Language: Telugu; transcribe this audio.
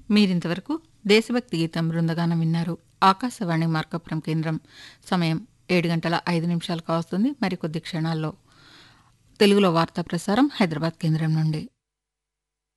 మీరింతవరకు దేశభక్తి గీతం బృందగానం విన్నారు. ఆకాశవాణి మార్కాపురం కేంద్రం. సమయం 7:05 కావస్తుంది. మరికొద్ది క్షణాల్లో తెలుగులో వార్తా ప్రసారం హైదరాబాద్ కేంద్రం నుండి.